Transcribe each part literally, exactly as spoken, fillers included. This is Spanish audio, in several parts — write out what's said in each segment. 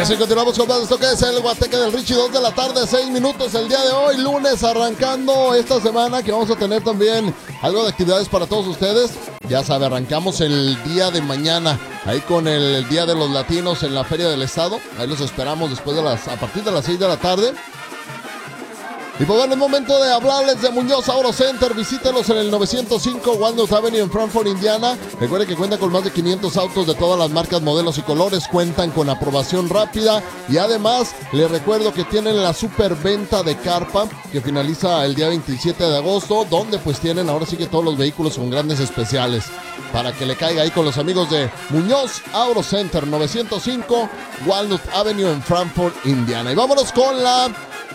Eso, y continuamos con más de esto que es el Guateque del Richie, dos de la tarde, seis minutos el día de hoy, lunes, arrancando esta semana, que vamos a tener también algo de actividades para todos ustedes. Ya sabe, arrancamos el día de mañana, ahí con el Día de los Latinos en la Feria del Estado. Ahí los esperamos después de las, a partir de las seis de la tarde. Y pues bueno, es momento de hablarles de Muñoz Auto Center. Visítelos en el novecientos cinco Walnut Avenue en Frankfort, Indiana. Recuerde que cuentan con más de quinientos autos de todas las marcas, modelos y colores. Cuentan con aprobación rápida. Y además, les recuerdo que tienen la superventa de carpa, que finaliza el día veintisiete de agosto, donde pues tienen ahora sí que todos los vehículos con grandes especiales. Para que le caiga ahí con los amigos de Muñoz Auto Center, novecientos cinco Walnut Avenue en Frankfort, Indiana. Y vámonos con la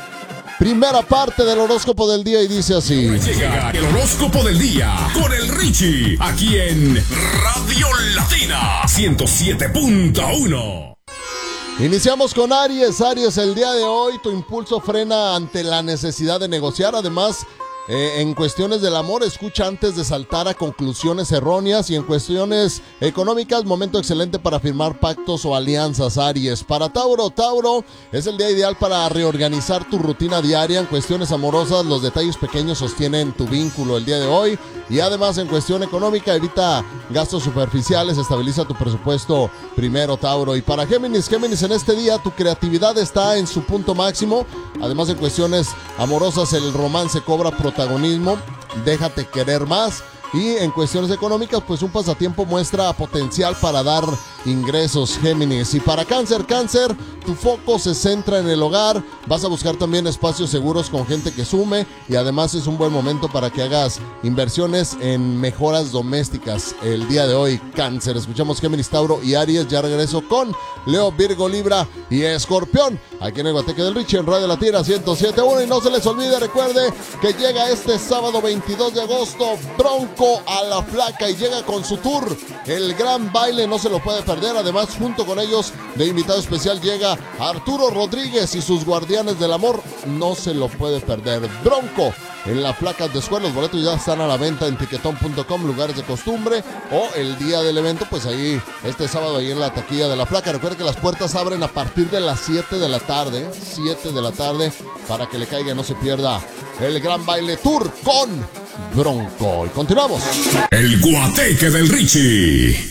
primera parte del horóscopo del día, y dice así. Llega el horóscopo del día con el Richie, aquí en Radio Latina ciento siete punto uno. Iniciamos con Aries. Aries, el día de hoy tu impulso frena ante la necesidad de negociar. Además, Eh, en cuestiones del amor, escucha antes de saltar a conclusiones erróneas. Y en cuestiones económicas, momento excelente para firmar pactos o alianzas, Aries. Para Tauro, Tauro, es el día ideal para reorganizar tu rutina diaria. En cuestiones amorosas, los detalles pequeños sostienen tu vínculo el día de hoy. Y además, en cuestión económica, evita gastos superficiales, estabiliza tu presupuesto primero, Tauro. Y para Géminis, Géminis, en este día tu creatividad está en su punto máximo. Además, en cuestiones amorosas, el romance cobra protagonismo. protagonismo, déjate querer más. Y en cuestiones económicas, pues un pasatiempo muestra potencial para dar ingresos, Géminis. Y para Cáncer, Cáncer, tu foco se centra en el hogar. Vas a buscar también espacios seguros con gente que sume. Y además es un buen momento para que hagas inversiones en mejoras domésticas el día de hoy, Cáncer. Escuchamos Géminis, Tauro y Aries. Ya regreso con Leo, Virgo, Libra y Escorpión, aquí en el Guateque del Richie en Radio Latina ciento siete punto uno. Y no se les olvide, recuerde que llega este sábado veintidós de agosto Bronco a la Flaca, y llega con su tour, el gran baile, no se lo puede perder. Además, junto con ellos, de invitado especial llega Arturo Rodríguez y sus Guardianes del Amor, no se lo puede perder. Bronco en la Flaca de Escuela. Los boletos ya están a la venta en tiquetón punto com, lugares de costumbre, o el día del evento, pues ahí, este sábado, ahí en la taquilla de la Flaca. Recuerde que las puertas abren a partir de las siete de la tarde, siete de la tarde, para que le caiga y no se pierda el gran baile tour con Bronco. Y continuamos. El Guateque del Richie.